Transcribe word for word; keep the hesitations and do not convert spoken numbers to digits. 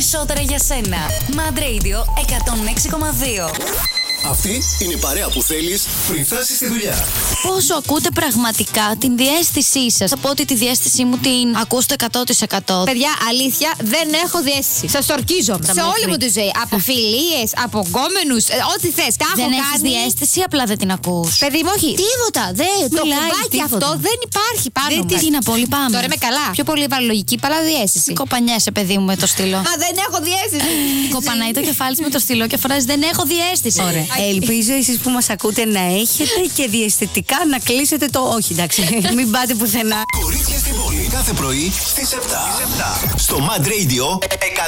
περισσότερα για σένα. Mad Radio εκατόν έξι κόμμα δύο. Αυτή είναι η παρέα που θέλεις πριν φτάσεις στη δουλειά. Πόσο ακούτε πραγματικά την διαίσθησή σας? Θα πω ότι τη διαίσθησή μου την ακούω στο εκατό τοις εκατό. Παιδιά, αλήθεια, δεν έχω διαίσθηση. Σας ορκίζομαι. Σε όλη μου τη ζωή. Από φιλίες, από γκόμενους, ε, ό,τι θες. Τα έχω Δεν κάνει. έχεις διαίσθηση, απλά δεν την ακούς. Παιδί μου, όχι. Τίποτα. Δε, το Μιλάει, κουμπάκι τίποτα. αυτό δεν υπάρχει πάνω Δεν μου. τι να πω, λυπάμαι. Τώρα είμαι καλά. Πιο πολύ ευαλογική παρά διαίσθηση. Κοπανιέσαι, παιδί μου, με το στυλό. Μα δεν έχω διαίσθηση. Κοπανάει το κεφάλι με το στυλό και φράζει δεν έχω διαίσθηση. Ωραία. Ελπίζω εσείς που μας ακούτε να έχετε και διαισθητικά να κλείσετε το όχι, εντάξει. Μην πάτε πουθενά. Κορίτσια στην πόλη κάθε πρωί στις επτά. Στο Mad Radio